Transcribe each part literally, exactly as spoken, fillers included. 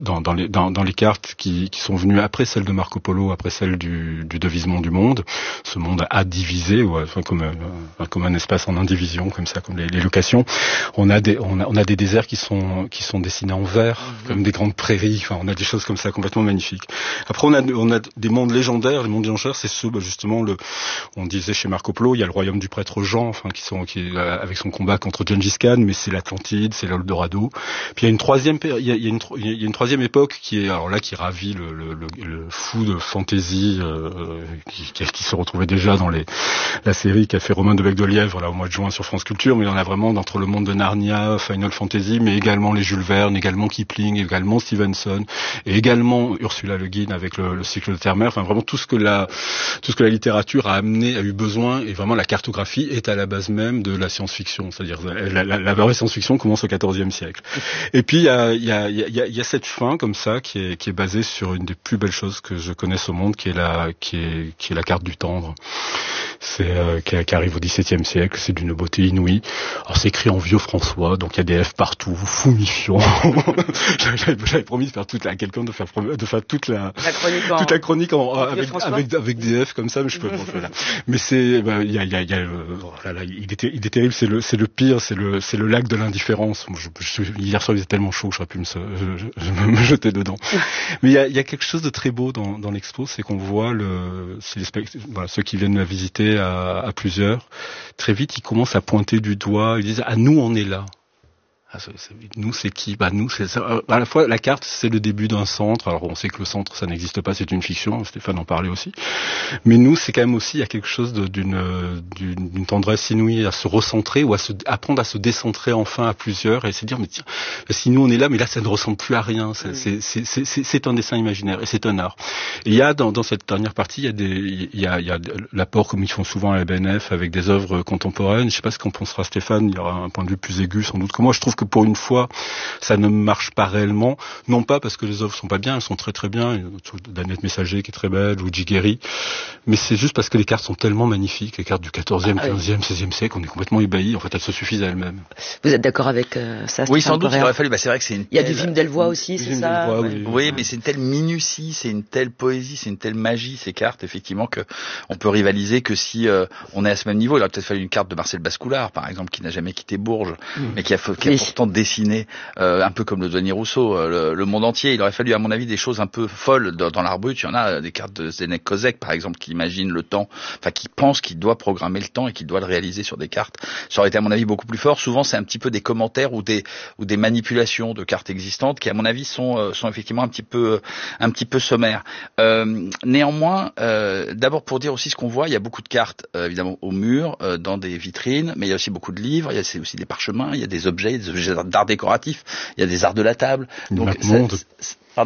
dans, dans, les, dans, dans les cartes qui, qui sont venues après celles de Marco Polo, après celles du, du devisement du monde. Ce monde a divisé, ouais, enfin, comme, euh, comme un espace en indivision, comme ça, comme les, les locations. On a des, on a, on a des déserts qui sont, qui sont dessinés en vert, mmh. comme des grandes prairies. Enfin, on a des choses comme ça complètement magnifiques. Après, on a, on a des mondes légendaires. Les mondes légendaires, c'est ceux, bah, justement, le, on disait chez Marco Polo, il y a le royaume du prêtre Jean, enfin, qui sont, qui, avec son combat contre Gengis Khan, mais c'est l'Atlantide, c'est l'Eldorado. Puis il y a une troisième, il y a, il y a une, il y a une troisième époque qui est, alors là, qui ravit le, le, le, le fou de fantasy, euh, qui, qui, qui se retrouvait déjà dans les, la série qu'a fait Romain Debec de Lièvre, là, au mois de juin sur France Culture, mais il y en a vraiment entre le monde de Narnia, Final Fantasy, mais également les Jules Verne, également Kipling, également Stevenson, et également Ursula Le Guin avec le, le cycle de Terre-Mer, enfin vraiment tout ce que la, tout ce que la littérature a amené, a eu besoin, et vraiment la cartographie est à la base même de la science-fiction, c'est-à-dire la, la, la vraie science-fiction commence au quatorzième siècle. Et puis il y a, il y a, il y a, il y a cette fin comme ça qui est, qui est basée sur une des plus belles choses que je connaisse au monde, qui est la, qui est, qui est la carte du tendre. C'est euh, qui, qui arrive au dix-septième siècle, c'est d'une beauté inouïe. Alors c'est écrit en vieux François, donc il y a des F partout, foumifiant. j'avais, j'avais promis de faire toute la, à quelqu'un de faire de faire toute la, la chronique en, toute la chronique en, en avec, avec avec des F comme ça, mais je peux. Bon, voilà. Mais c'est, bah, il y a, il y a, il y a oh là là, il était, il est terrible. C'est le, c'est le pire, c'est le, c'est le lac de l'indifférence. Je, je, hier soir il était tellement chaud que j'aurais pu me, je, je, je me jeter dedans. Mais il y a, il y a quelque chose de très beau dans, dans l'expo, c'est qu'on voit le, c'est les spect- voilà, ceux qui viennent la visiter à, à plusieurs, très vite ils commencent à pointer du doigt, ils disent ah nous on est là. Ah, c'est, c'est, nous c'est qui? Bah nous c'est ça. À la fois la carte c'est le début d'un centre. Alors on sait que le centre ça n'existe pas, c'est une fiction. Stéphane en parlait aussi. Mais nous c'est quand même aussi il y a quelque chose de, d'une, d'une d'une tendresse inouïe à se recentrer ou à se apprendre à se décentrer enfin à plusieurs et se dire mais tiens si nous on est là mais là ça ne ressemble plus à rien. C'est, c'est, c'est, c'est, c'est, c'est un dessin imaginaire et c'est un art. Et il y a dans, dans cette dernière partie il y a des il y a il y a l'apport comme ils font souvent à la B N F avec des œuvres contemporaines. Je sais pas ce qu'en pensera Stéphane. Il y aura un point de vue plus aigu sans doute que moi. Je trouve que pour une fois, ça ne marche pas réellement. Non pas parce que les œuvres sont pas bien, elles sont très très bien. Danette Messager qui est très belle, Luigi Guerri. Mais c'est juste parce que les cartes sont tellement magnifiques, les cartes du quatorzième, ah, quinzième, oui. seizième siècle, on est complètement ébahis. En fait, elles se suffisent à elles-mêmes. Vous êtes d'accord avec euh, ça? Oui, sans doute, il aurait fallu. Bah, c'est vrai que c'est une. Il y a du film Delvoye aussi, c'est ça? Delvoye, oui, oui, oui, mais c'est une telle minutie, c'est une telle poésie, c'est une telle magie ces cartes, effectivement, que on peut rivaliser que si euh, on est à ce même niveau. Il aurait peut-être fallu une carte de Marcel Bascoulard, par exemple, qui n'a jamais quitté Bourges, mmh. mais qui a, qui a oui. pourtant dessiné, euh, un peu comme le douanier Rousseau, euh, le, le monde entier. Il aurait fallu, à mon avis, des choses un peu folles dans, dans l'art brut. Il y en a des cartes de Zdeněk Kozek, par exemple, qui imagine le temps, enfin qui pense qu'il doit programmer le temps et qu'il doit le réaliser sur des cartes. Ça aurait été, à mon avis, beaucoup plus fort. Souvent, c'est un petit peu des commentaires ou des ou des manipulations de cartes existantes qui, à mon avis, sont euh, sont effectivement un petit peu un petit peu sommaires. Euh, néanmoins, euh, d'abord pour dire aussi ce qu'on voit, il y a beaucoup de cartes, euh, évidemment, au mur, euh, dans des vitrines, mais il y a aussi beaucoup de livres. Il y a c'est aussi des parchemins, il y a des objets, des objets d'art décoratif, il y a des arts de la table. Donc, ça, Pardon ?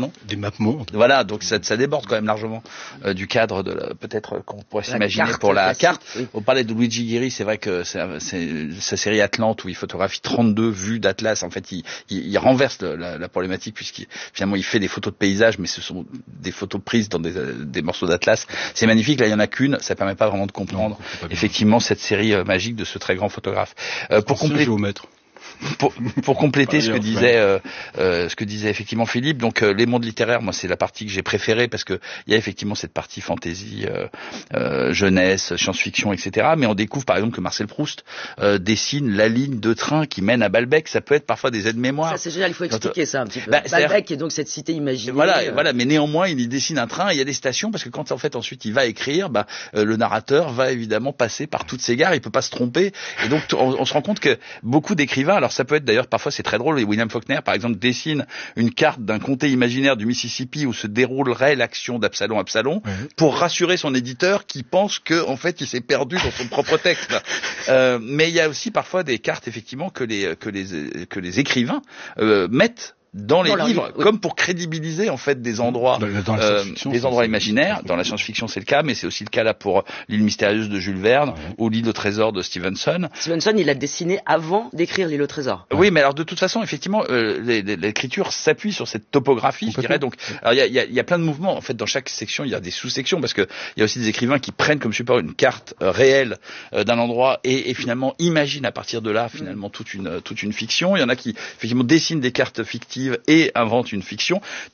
Des maps mondes. Voilà, donc ça, ça déborde quand même largement euh, du cadre de la, peut-être qu'on pourrait la s'imaginer pour la classique, carte. Oui. On parlait de Luigi Guerri, c'est vrai que c'est, c'est sa série Atlante où il photographie trente-deux vues d'Atlas. En fait, il, il, il renverse le, la, la problématique puisqu'il finalement il fait des photos de paysages, mais ce sont des photos prises dans des, des morceaux d'Atlas. C'est magnifique. Là, il y en a qu'une. Ça permet pas vraiment de comprendre non, effectivement cette série euh, magique de ce très grand photographe. Euh, pour compléter. Géomètre. Pour, pour compléter ce que disait euh, euh, ce que disait effectivement Philippe, donc euh, les mondes littéraires, moi c'est la partie que j'ai préférée parce que il y a effectivement cette partie fantasy, euh, euh, jeunesse, science-fiction, et cetera. Mais on découvre par exemple que Marcel Proust euh, dessine la ligne de train qui mène à Balbec. Ça peut être parfois des aides-mémoires. Ça c'est génial, il faut expliquer quand, ça un petit peu. Bah, Balbec est donc cette cité imaginée. Voilà, euh... voilà. Mais néanmoins, il y dessine un train. Et il y a des stations parce que quand en fait ensuite il va écrire, bah euh, le narrateur va évidemment passer par toutes ces gares. Il peut pas se tromper. Et donc on, on se rend compte que beaucoup d'écrivains, alors ça peut être d'ailleurs parfois c'est très drôle. Et William Faulkner, par exemple, dessine une carte d'un comté imaginaire du Mississippi où se déroulerait l'action d'Absalom Absalom oui. pour rassurer son éditeur qui pense que en fait il s'est perdu dans son propre texte. Euh, mais il y a aussi parfois des cartes effectivement que les que les que les écrivains euh, mettent dans les dans livres, oui. comme pour crédibiliser en fait des endroits, dans euh, des endroits imaginaires. Dans la science-fiction, c'est le cas, mais c'est aussi le cas là pour l'île mystérieuse de Jules Verne ouais. ou l'île au trésor de Stevenson. Stevenson, il a dessiné avant d'écrire l'île au trésor. Oui, mais alors de toute façon, effectivement, euh, les, les, l'écriture s'appuie sur cette topographie, je dirais. Donc, alors il y a, y, a, y a plein de mouvements. En fait, dans chaque section, il y a des sous-sections parce que il y a aussi des écrivains qui prennent comme support une carte euh, réelle euh, d'un endroit et, et finalement imaginent à partir de là finalement toute une toute une fiction. Il y en a qui effectivement dessinent des cartes fictives narrative et invente une fiction.